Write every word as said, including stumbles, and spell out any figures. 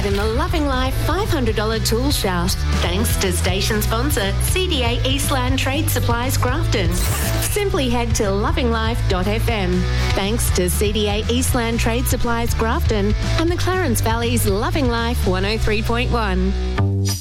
in the Loving Life five hundred dollars tool shout. Thanks to station sponsor C D A Eastland Trade Supplies Grafton. Simply head to loving life dot f m. Thanks to C D A Eastland Trade Supplies Grafton and the Clarence Valley's Loving Life one oh three point one.